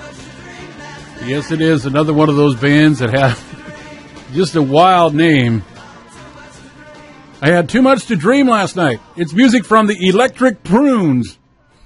Yes, it is another one of those bands that have just a wild name. I had too much to dream last night. It's music from the Electric Prunes.